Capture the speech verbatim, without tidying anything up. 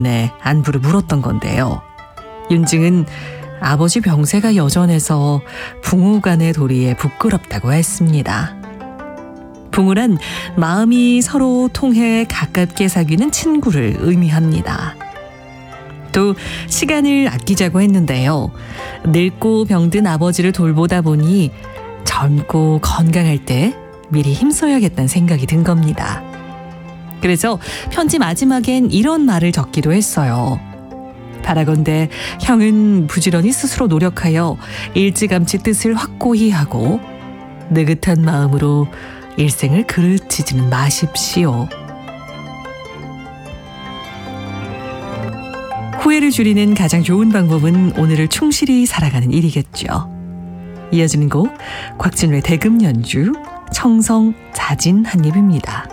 네, 안부를 물었던 건데요. 윤증은 아버지 병세가 여전해서 부부간의 도리에 부끄럽다고 했습니다. 부부란 마음이 서로 통해 가깝게 사귀는 친구를 의미합니다. 또 시간을 아끼자고 했는데요. 늙고 병든 아버지를 돌보다 보니 젊고 건강할 때 미리 힘써야겠다는 생각이 든 겁니다. 그래서 편지 마지막엔 이런 말을 적기도 했어요. 바라건대 형은 부지런히 스스로 노력하여 일찌감치 뜻을 확고히 하고 느긋한 마음으로 일생을 그르치지는 마십시오. 후회를 줄이는 가장 좋은 방법은 오늘을 충실히 살아가는 일이겠죠. 이어지는 곡 곽진우의 대금 연주 청성 자진 한 입입니다.